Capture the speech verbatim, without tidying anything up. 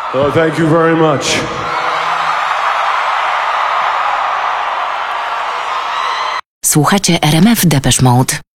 Oh, thank you very much. Słuchacie R M F Depeche Mode.